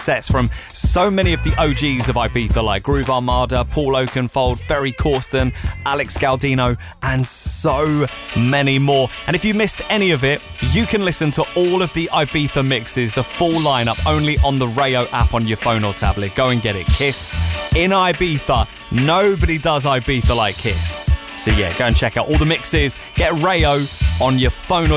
sets from so many of the OGs of Ibiza like Groove Armada, Paul Oakenfold, Ferry Corsten, Alex Gaudino, and so many more. And if you missed any of it, you can listen to all of the Ibiza mixes, the full lineup, only on the Rayo app on your phone or tablet. Go and get it. Kiss in Ibiza. Nobody does Ibiza like Kiss. So yeah, go and check out all the mixes. Get Rayo on your phone or